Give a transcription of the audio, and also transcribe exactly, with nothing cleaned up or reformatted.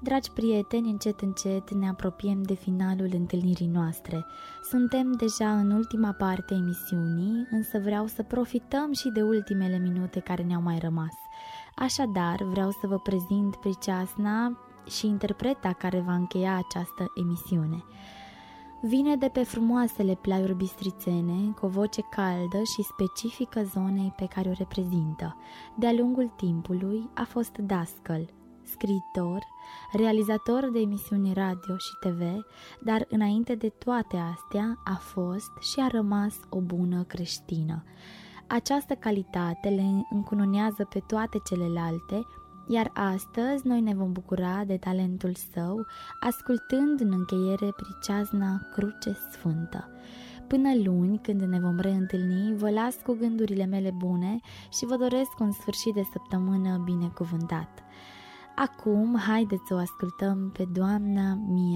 Dragi prieteni, încet încet ne apropiem de finalul întâlnirii noastre. Suntem deja în ultima parte a emisiunii, însă vreau să profităm și de ultimele minute care ne-au mai rămas. Așadar, vreau să vă prezint Priceasna și interpreta care va încheia această emisiune. Vine de pe frumoasele plaiuri bistrițene, cu o voce caldă și specifică zonei pe care o reprezintă. De-a lungul timpului a fost dascăl, scriitor, realizator de emisiuni radio și T V, dar înainte de toate astea a fost și a rămas o bună creștină. Această calitate le încununează pe toate celelalte, iar astăzi noi ne vom bucura de talentul său, ascultând în încheiere Priceasna Cruce Sfântă. Până luni, când ne vom reîntâlni, vă las cu gândurile mele bune și vă doresc un sfârșit de săptămână binecuvântat. Acum, haideți să o ascultăm pe doamna Mia